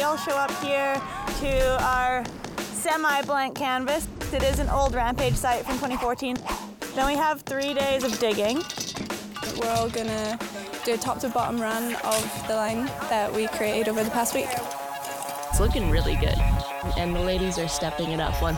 all show up here to our semi-blank canvas. It is an old Rampage site from 2014. Then we have 3 days of digging. We're all gonna do a top to bottom run of the line that we created over the past week. It's looking really good, and the ladies are stepping it up one